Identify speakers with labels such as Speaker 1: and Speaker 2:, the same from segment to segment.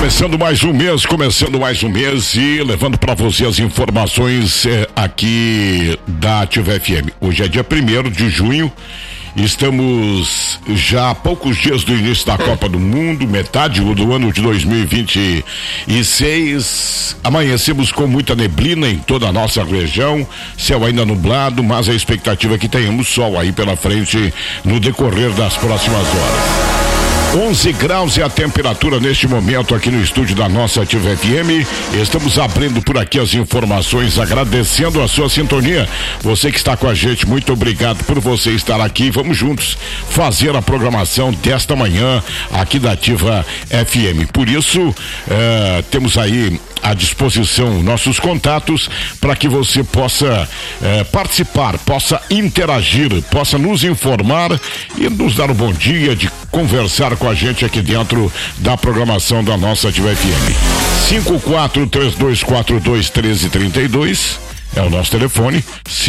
Speaker 1: Começando mais um mês e levando para você as informações aqui da Ativa FM. Hoje é dia 1º de junho, estamos já a poucos dias do início da Copa do Mundo, metade do ano de 2026. Amanhecemos com muita neblina em toda a nossa região, céu ainda nublado, mas a expectativa é que tenhamos sol aí pela frente no decorrer das próximas horas. 11 graus é a temperatura neste momento aqui no estúdio da nossa Ativa FM. Estamos abrindo por aqui as informações, agradecendo a sua sintonia. Você que está com a gente, muito obrigado por você estar aqui. Vamos juntos fazer a programação desta manhã aqui da Ativa FM. Por isso, temos aí à disposição nossos contatos para que você possa participar, possa interagir, possa nos informar e nos dar um bom dia, de conversar com a gente aqui dentro da programação da nossa Ativa FM. 5432421332 é o nosso telefone,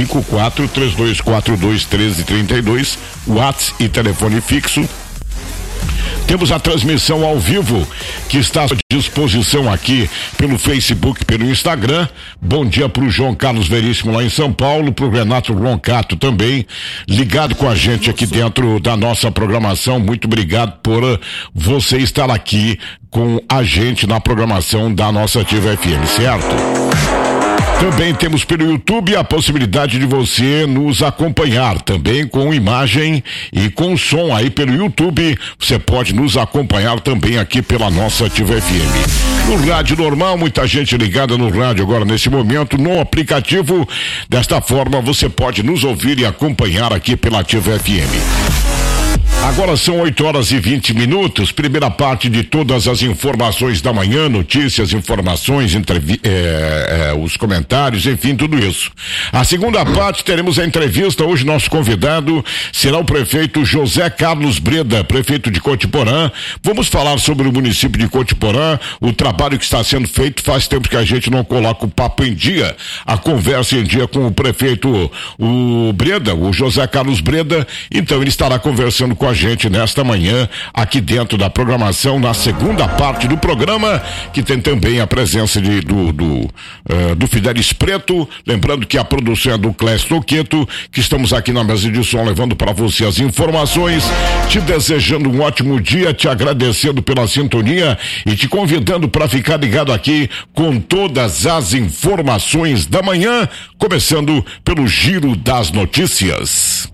Speaker 1: 5432421332, WhatsApp e telefone fixo. Temos a transmissão ao vivo que está à disposição aqui pelo Facebook, pelo Instagram. Bom dia pro João Carlos Veríssimo lá em São Paulo, pro Renato Roncato também, ligado com a gente aqui dentro da nossa programação. Muito obrigado por você estar aqui com a gente na programação da nossa Ativa FM, certo? Também temos pelo YouTube a possibilidade de você nos acompanhar, também com imagem e com som aí pelo YouTube. Você pode nos acompanhar também aqui pela nossa Ativa FM. No rádio normal, muita gente ligada no rádio agora nesse momento, no aplicativo. Desta forma você pode nos ouvir e acompanhar aqui pela Ativa FM. Agora são 8h20, primeira parte de todas as informações da manhã, notícias, informações, os comentários, enfim, tudo isso. A segunda parte teremos a entrevista. Hoje nosso convidado será o prefeito José Carlos Breda, prefeito de Cotiporã. Vamos falar sobre o município de Cotiporã, o trabalho que está sendo feito. Faz tempo que a gente não coloca o papo em dia, a conversa em dia com o prefeito, o Breda, o José Carlos Breda. Então ele estará conversando com a gente nesta manhã aqui dentro da programação, na segunda parte do programa, que tem também a presença do Fidelis Preto. Lembrando que a produção é do Clécio Toqueto, que estamos aqui na mesa de som levando para você as informações, te desejando um ótimo dia, te agradecendo pela sintonia e te convidando para ficar ligado aqui com todas as informações da manhã, começando pelo Giro das Notícias.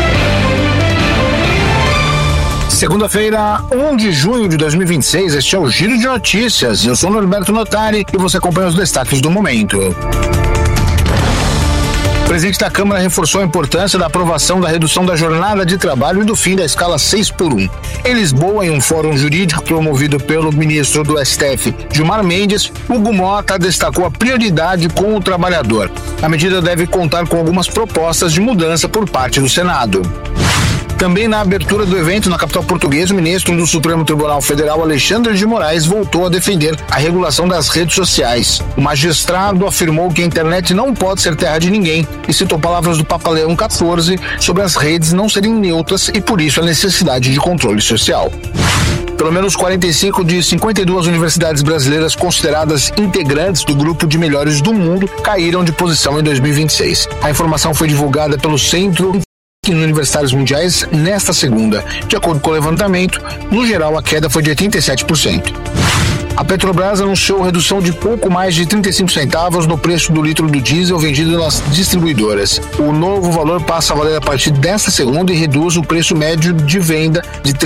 Speaker 2: Segunda-feira, 1 de junho de 2026, este é o Giro de Notícias. Eu sou o Norberto Notari e você acompanha os destaques do momento. O presidente da Câmara reforçou a importância da aprovação da redução da jornada de trabalho e do fim da escala 6x1. Em Lisboa, em um fórum jurídico promovido pelo ministro do STF, Gilmar Mendes, Hugo Mota destacou a prioridade com o trabalhador. A medida deve contar com algumas propostas de mudança por parte do Senado. Também na abertura do evento na capital portuguesa, o ministro do Supremo Tribunal Federal, Alexandre de Moraes, voltou a defender a regulação das redes sociais. O magistrado afirmou que a internet não pode ser terra de ninguém e citou palavras do Papa Leão XIV sobre as redes não serem neutras e por isso a necessidade de controle social. Pelo menos 45 de 52 universidades brasileiras consideradas integrantes do grupo de melhores do mundo caíram de posição em 2026. A informação foi divulgada pelo Centro Universitários Mundiais nesta segunda. De acordo com o levantamento, no geral a queda foi de 87%. A Petrobras anunciou redução de pouco mais de 35 centavos no preço do litro do diesel vendido nas distribuidoras. O novo valor passa a valer a partir desta segunda e reduz o preço médio de venda de R$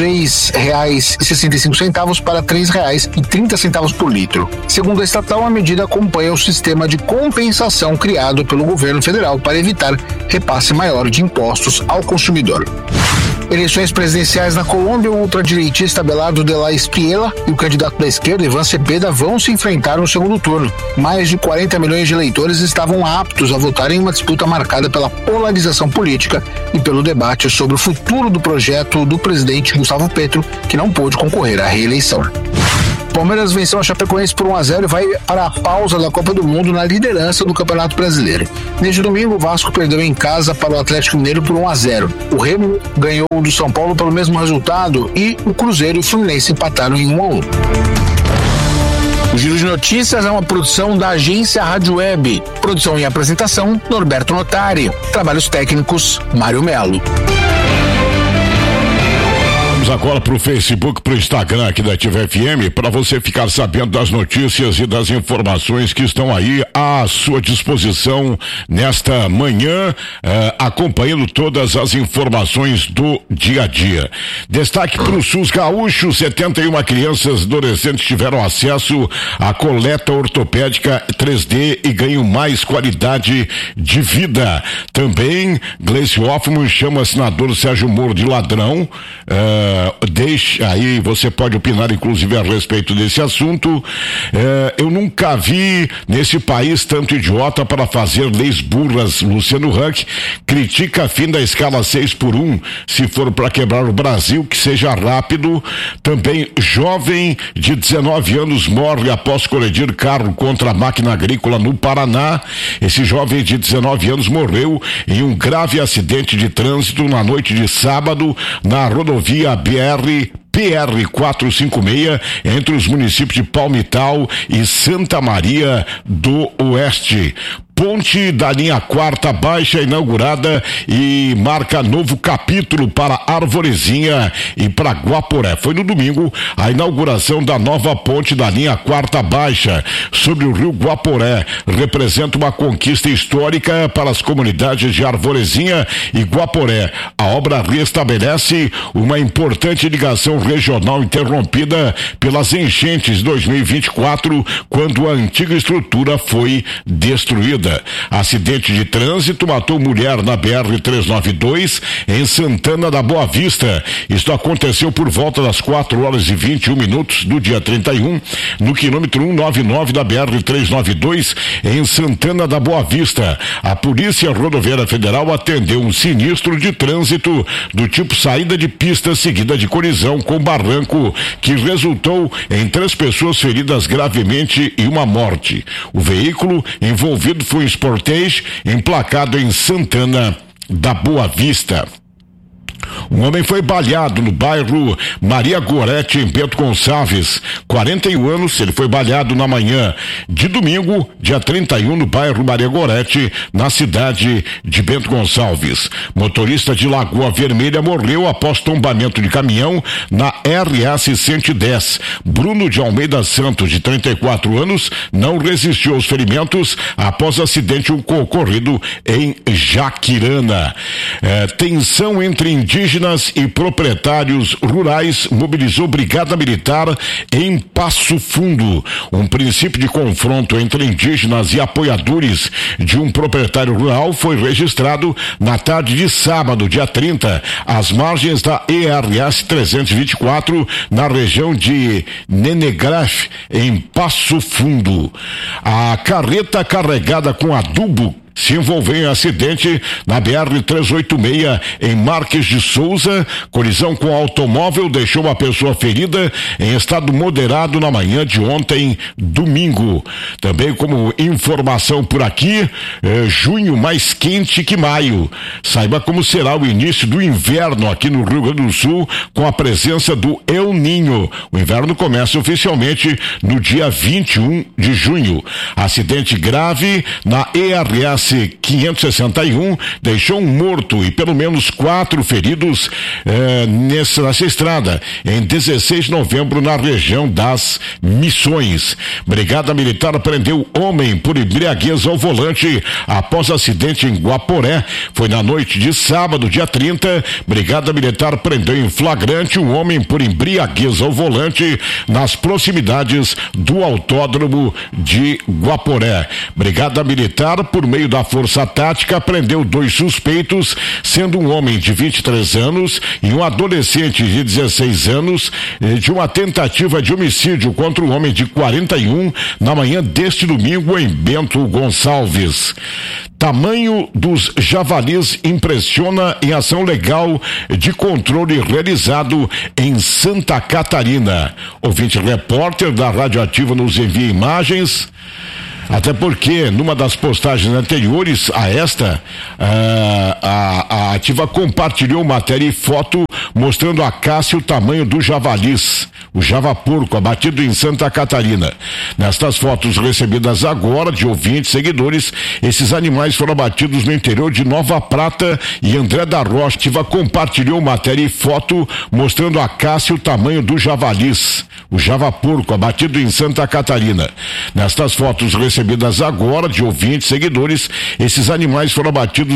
Speaker 2: 3,65 para R$ 3,30 por litro. Segundo a estatal, a medida acompanha o sistema de compensação criado pelo governo federal para evitar repasse maior de impostos ao consumidor. Eleições presidenciais na Colômbia, o ultradireitista Abelardo de la Espriella e o candidato da esquerda, Ivan Cepeda, vão se enfrentar no segundo turno. Mais de 40 milhões de eleitores estavam aptos a votar em uma disputa marcada pela polarização política e pelo debate sobre o futuro do projeto do presidente Gustavo Petro, que não pôde concorrer à reeleição. Palmeiras venceu a Chapecoense por 1-0 e vai para a pausa da Copa do Mundo na liderança do Campeonato Brasileiro. Neste domingo, o Vasco perdeu em casa para o Atlético Mineiro por 1-0. O Remo ganhou do São Paulo pelo mesmo resultado e o Cruzeiro e o Fluminense empataram em 1-1. O Giro de Notícias é uma produção da agência Rádio Web. Produção e apresentação, Norberto Notari. Trabalhos técnicos, Mário Melo.
Speaker 1: Agora para o Facebook, para o Instagram aqui da Ativa FM, para você ficar sabendo das notícias e das informações que estão aí à sua disposição nesta manhã, acompanhando todas as informações do dia a dia. Destaque para o SUS Gaúcho: 71 crianças e adolescentes tiveram acesso à coleta ortopédica 3D e ganham mais qualidade de vida. Também, Gleice Hoffmann chama o senador Sérgio Moro de ladrão. Deixa aí, você pode opinar inclusive a respeito desse assunto. Eu nunca vi nesse país tanto idiota para fazer leis burras. Luciano Huck critica fim da escala 6x1, se for para quebrar o Brasil, que seja rápido. Também, jovem de 19 anos morre após colidir carro contra a máquina agrícola no Paraná. Esse jovem de 19 anos morreu em um grave acidente de trânsito na noite de sábado na rodovia PR-456, entre os municípios de Palmital e Santa Maria do Oeste. Ponte da linha Quarta Baixa inaugurada e marca novo capítulo para Arvorezinha e para Guaporé. Foi no domingo a inauguração da nova ponte da linha Quarta Baixa sobre o rio Guaporé. Representa uma conquista histórica para as comunidades de Arvorezinha e Guaporé. A obra restabelece uma importante ligação regional interrompida pelas enchentes de 2024, quando a antiga estrutura foi destruída. Acidente de trânsito matou mulher na BR-392 em Santana da Boa Vista. Isto aconteceu por volta das 4h21 do dia 31, no quilômetro 199 da BR-392 em Santana da Boa Vista. A Polícia Rodoviária Federal atendeu um sinistro de trânsito do tipo saída de pista seguida de colisão com barranco, que resultou em 3 pessoas feridas gravemente e uma morte. O veículo envolvido foi um Sportage emplacado em Santana da Boa Vista. Um homem foi baleado no bairro Maria Gorete, em Bento Gonçalves. 41 anos, ele foi baleado na manhã de domingo, dia 31, no bairro Maria Gorete, na cidade de Bento Gonçalves. Motorista de Lagoa Vermelha morreu após tombamento de caminhão na RS 110. Bruno de Almeida Santos, de 34 anos, não resistiu aos ferimentos após acidente ocorrido em Jaquirana. Tensão entre indígenas e proprietários rurais mobilizou Brigada Militar em Passo Fundo. Um princípio de confronto entre indígenas e apoiadores de um proprietário rural foi registrado na tarde de sábado, dia 30, às margens da ERS 324, na região de Nenegraf, em Passo Fundo. A carreta carregada com adubo se envolveu em acidente na BR-386 em Marques de Souza. Colisão com automóvel deixou uma pessoa ferida em estado moderado na manhã de ontem, domingo. Também como informação por aqui, junho mais quente que maio. Saiba como será o início do inverno aqui no Rio Grande do Sul, com a presença do El Ninho. O inverno começa oficialmente no dia 21 de junho. Acidente grave na ERS 561 deixou um morto e pelo menos 4 feridos nessa estrada, em 16 de novembro, na região das Missões. Brigada Militar prendeu homem por embriaguez ao volante após acidente em Guaporé. Foi na noite de sábado, dia 30. Brigada Militar prendeu em flagrante um homem por embriaguez ao volante nas proximidades do autódromo de Guaporé. Brigada Militar, por meio da Força Tática, prendeu 2 suspeitos, sendo um homem de 23 anos e um adolescente de 16 anos, de uma tentativa de homicídio contra um homem de 41 na manhã deste domingo em Bento Gonçalves. Tamanho dos javalis impressiona em ação legal de controle realizado em Santa Catarina. Ouvinte repórter da Rádio Ativa nos envia imagens. Até porque, numa das postagens anteriores a esta, a Ativa compartilhou matéria e foto mostrando a caça e o tamanho do javalis, o javaporco abatido em Santa Catarina. Nestas fotos recebidas agora de ouvintes e seguidores, esses animais foram abatidos no interior de Nova Prata e André da Rocha compartilhou matéria e foto mostrando a caça e o tamanho do javalis, o javaporco abatido em Santa Catarina. Nestas fotos recebidas agora de ouvintes e seguidores, esses animais foram abatidos